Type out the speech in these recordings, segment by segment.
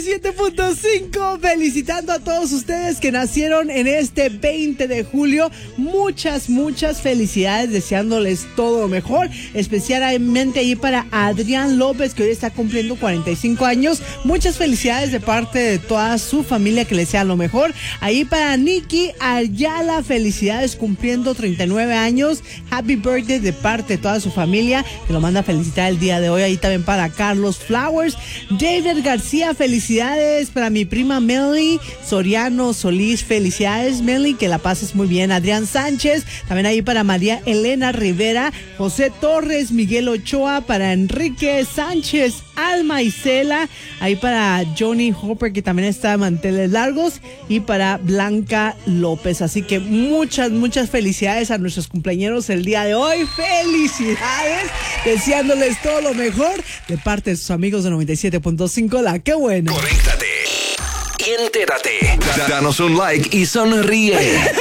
97.5, felicitando a todos ustedes que nacieron en este 20 de julio. Muchas felicidades, deseándoles todo lo mejor, especialmente ahí para Adrián López, que hoy está cumpliendo 45 años. Muchas felicidades de parte de toda su familia, que les sea lo mejor. Ahí para Nikki Ayala, felicidades cumpliendo 39 años. Happy birthday de parte de toda su familia, que lo manda a felicitar el día de hoy. Ahí también para Carlos Flowers. David García, felicidades para mi prima Melly Soriano Solís, felicidades Melly, que la pases muy bien. Adrián Sánchez, también ahí para María Elena Rivera, José Torres, Miguel Ochoa, para Enrique Sánchez, Alma Isela, ahí para Johnny Hopper, que también está de manteles largos, y para Blanca López. Así que muchas felicidades a nuestros cumpleañeros el día de hoy. Felicidades, deseándoles todo lo mejor de parte de sus amigos de 97.5 La Que Buena. Conéctate y entérate. Danos un like y sonríe.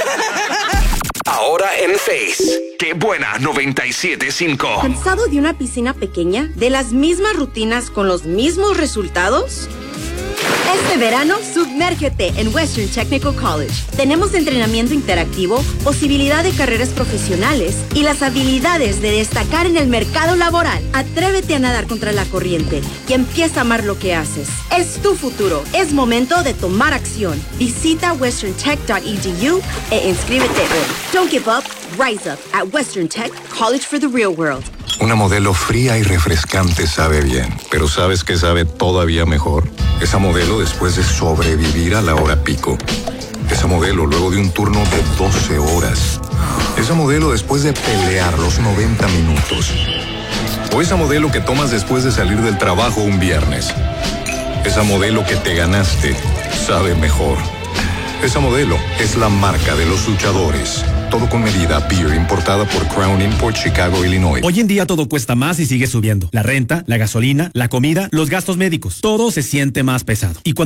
Ahora en Face. ¡Qué buena! 97.5. ¿Cansado de una piscina pequeña? ¿De las mismas rutinas con los mismos resultados? Este verano, sumérgete en Western Technical College. Tenemos entrenamiento interactivo, posibilidad de carreras profesionales y las habilidades de destacar en el mercado laboral. Atrévete a nadar contra la corriente y empieza a amar lo que haces. Es tu futuro. Es momento de tomar acción. Visita westerntech.edu e inscríbete hoy. Don't give up. Rise up at Western Tech College for the Real World. Una Modelo fría y refrescante sabe bien, pero ¿sabes qué sabe todavía mejor? Esa Modelo después de sobrevivir a la hora pico. Esa Modelo luego de un turno de 12 horas. Esa Modelo después de pelear los 90 minutos. O esa Modelo que tomas después de salir del trabajo un viernes. Esa Modelo que te ganaste sabe mejor. Esa Modelo es la marca de los luchadores. Todo con medida. Beer importada por Crown Import, Chicago, Illinois. Hoy en día todo cuesta más y sigue subiendo. La renta, la gasolina, la comida, los gastos médicos. Todo se siente más pesado. Y cuando